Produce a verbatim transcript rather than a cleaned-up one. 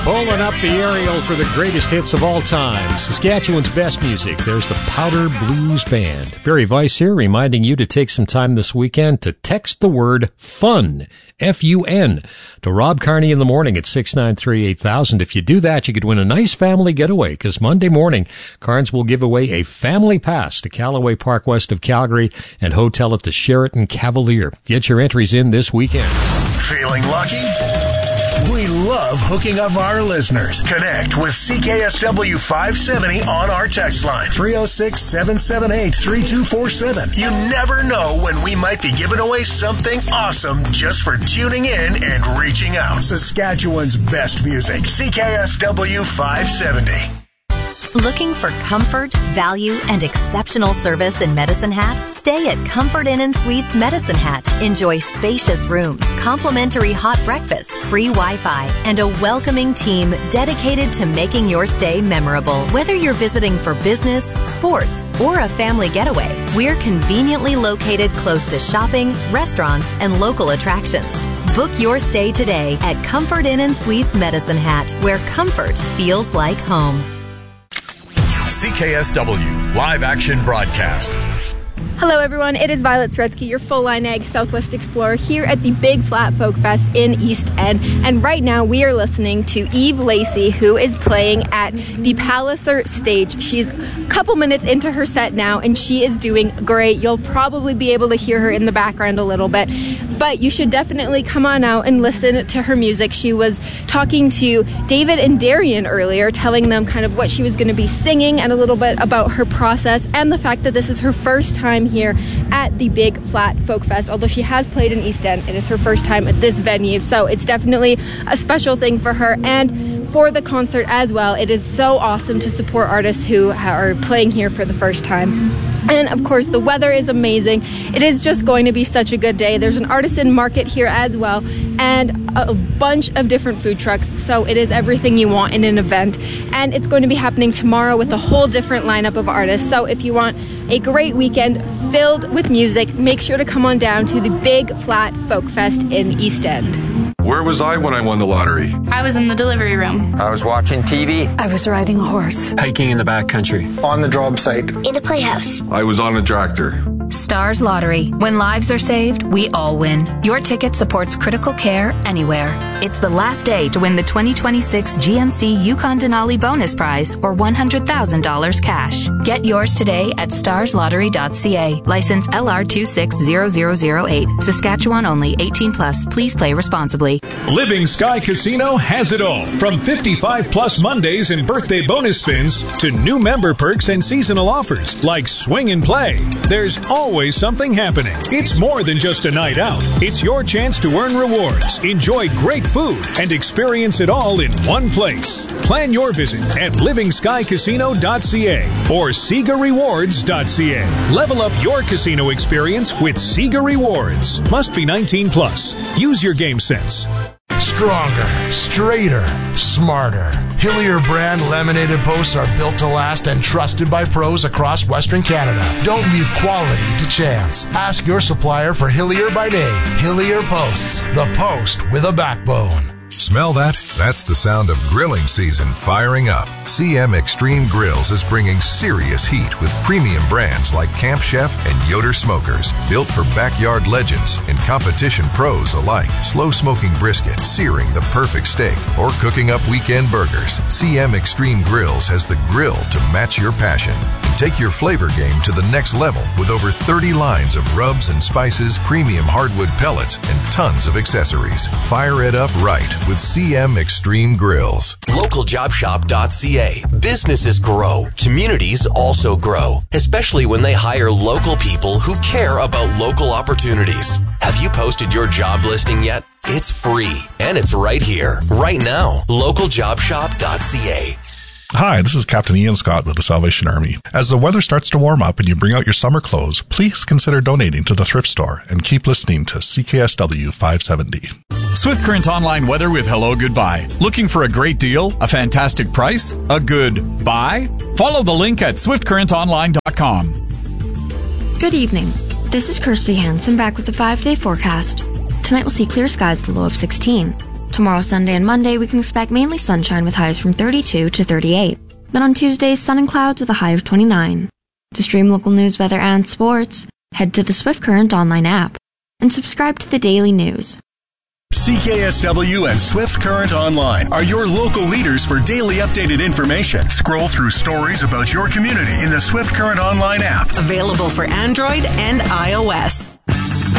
Pulling up the aerial for the greatest hits of all time. Saskatchewan's best music. There's the Powder Blues Band. Barry Weiss here, reminding you to take some time this weekend to text the word FUN, F U N, to Rob Carney in the morning at six nine three eight thousand. If you do that, you could win a nice family getaway, because Monday morning, Carnes will give away a family pass to Callaway Park west of Calgary and hotel at the Sheraton Cavalier. Get your entries in this weekend. Feeling lucky? We love hooking up our listeners. Connect with C K S W five seventy on our text line, three oh six, seven seven eight, three two four seven. You never know when we might be giving away something awesome just for tuning in and reaching out. Saskatchewan's best music, C K S W five seventy. Looking for comfort, value, and exceptional service in Medicine Hat? Stay at Comfort Inn and Suites Medicine Hat. Enjoy spacious rooms, complimentary hot breakfast, free Wi-Fi, and a welcoming team dedicated to making your stay memorable. Whether you're visiting for business, sports, or a family getaway, we're conveniently located close to shopping, restaurants, and local attractions. Book your stay today at Comfort Inn and Suites Medicine Hat, where comfort feels like home. C K S W Live Action Broadcast. Hello everyone, it is Violet Sretsky, your full-line ag Southwest Explorer here at the Big Flat Folk Fest in East End. And right now we are listening to Eve Lacey, who is playing at the Palliser stage. She's a couple minutes into her set now and she is doing great. You'll probably be able to hear her in the background a little bit, but you should definitely come on out and listen to her music. She was talking to David and Darian earlier, telling them kind of what she was going to be singing and a little bit about her process and the fact that this is her first time here at the Big Flat Folk Fest. Although she has played in East End, it is her first time at this venue, so it's definitely a special thing for her and for the concert as well. It is so awesome to support artists who are playing here for the first time. And of course, the weather is amazing. It is just going to be such a good day. There's an artisan market here as well, and a bunch of different food trucks. So it is everything you want in an event. And it's going to be happening tomorrow with a whole different lineup of artists. So if you want a great weekend filled with music, make sure to come on down to the Big Flat Folk Fest in East End. Where was I when I won the lottery? I was in the delivery room. I was watching T V. I was riding a horse. Hiking in the backcountry. On the job site. In a playhouse. I was on a tractor. Stars Lottery. When lives are saved, we all win. Your ticket supports critical care anywhere. It's the last day to win the twenty twenty-six G M C Yukon Denali Bonus Prize or one hundred thousand dollars cash. Get yours today at stars lottery dot c a. License L R two six zero zero zero eight. Saskatchewan only. eighteen plus. Please play responsibly. Living Sky Casino has it all. From fifty-five plus Mondays and birthday bonus spins to new member perks and seasonal offers like swing and play. There's always something happening. It's more than just a night out. It's your chance to earn rewards, enjoy great food, and experience it all in one place. Plan your visit at living sky casino dot c a or sega rewards dot c a. Level up your casino experience with Sega Rewards. Must be nineteen plus. Use your game sense. Stronger, straighter, smarter. Hillier brand laminated posts are built to last and trusted by pros across Western Canada. Don't leave quality to chance. Ask your supplier for Hillier by name. Hillier Posts, the post with a backbone. Smell that? That's the sound of grilling season firing up. C M Extreme Grills is bringing serious heat with premium brands like Camp Chef and Yoder Smokers, built for backyard legends and competition pros alike. Slow smoking brisket, searing the perfect steak, or cooking up weekend burgers. C M Extreme Grills has the grill to match your passion. And take your flavor game to the next level with over thirty lines of rubs and spices, premium hardwood pellets, and tons of accessories. Fire it up right with C M Extreme Grills. local job shop dot c a. Businesses grow. Communities also grow, especially when they hire local people who care about local opportunities. Have you posted your job listing yet? It's free, and it's right here, right now. local job shop dot c a. Hi, this is Captain Ian Scott with the Salvation Army. As the weather starts to warm up and you bring out your summer clothes, please consider donating to the thrift store and keep listening to C K S W five seventy. Swift Current Online Weather with Hello Goodbye. Looking for a great deal, a fantastic price, a good buy? Follow the link at swift current online dot com. Good evening. This is Kirsty Hansen back with the five-day forecast. Tonight we'll see clear skies with a low of sixteen. Tomorrow, Sunday, and Monday, we can expect mainly sunshine with highs from thirty-two to thirty-eight. Then on Tuesday, sun and clouds with a high of twenty-nine. To stream local news, weather, and sports, head to the Swift Current online app and subscribe to the daily news. C K S W and Swift Current Online are your local leaders for daily updated information. Scroll through stories about your community in the Swift Current Online app. Available for Android and iOS.